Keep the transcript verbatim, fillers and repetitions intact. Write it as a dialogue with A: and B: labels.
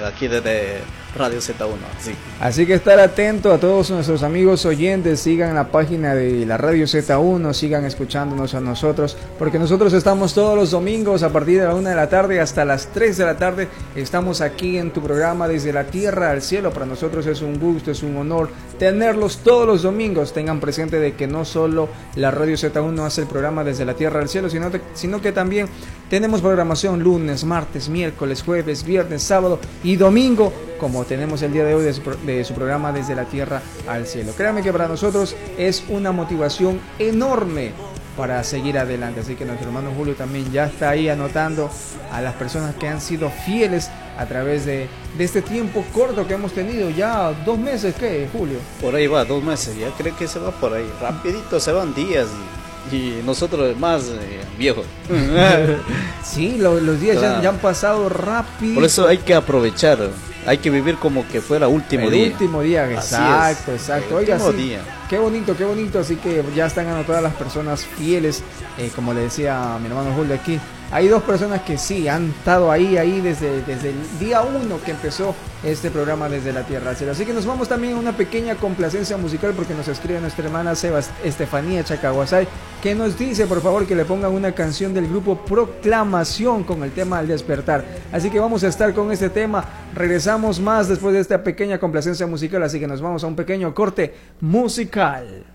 A: aquí desde Radio Z uno. Sí.
B: Así que estar atento a todos nuestros amigos oyentes, sigan la página de la Radio Z uno, sigan escuchándonos a nosotros, porque nosotros estamos todos los domingos a partir de la una de la tarde hasta las tres de la tarde. Estamos aquí en tu programa Desde la Tierra al Cielo. Para nosotros es un gusto, es un honor tenerlos todos los domingos. Tengan presente de que no solo la Radio Z uno hace el programa Desde la Tierra al Cielo, sino, te, sino que también tenemos programación lunes, martes, miércoles, jueves, viernes, sábado y domingo, como tenemos el día de hoy de su, de su programa Desde la Tierra al Cielo. Créanme que para nosotros es una motivación enorme para seguir adelante. Así que nuestro hermano Julio también ya está ahí anotando a las personas que han sido fieles a través de, de este tiempo corto que hemos tenido. Ya dos meses, ¿qué, Julio?
A: Por ahí va, dos meses, ya creo que se va por ahí. Rapidito se van días y, y nosotros más eh, viejos.
B: Sí, lo, los días
A: claro.
B: ya, ya han pasado rápido.
A: Por eso hay que aprovechar. Hay que vivir como que fuera último
B: el
A: día.
B: El último día, exacto, exacto.
A: El
B: Oiga,
A: último
B: sí,
A: día.
B: Qué bonito, qué bonito. Así que ya están anotadas las personas fieles, eh, como le decía mi hermano Julio aquí. Hay dos personas que sí han estado ahí, ahí desde, desde el día uno que empezó este programa Desde la Tierra al Cielo. Así que nos vamos también a una pequeña complacencia musical, porque nos escribe nuestra hermana Sebas, Estefanía Chacahuasay, que nos dice por favor que le pongan una canción del grupo Proclamación con el tema Al Despertar. Así que vamos a estar con este tema. Regresamos más después de esta pequeña complacencia musical, así que nos vamos a un pequeño corte musical.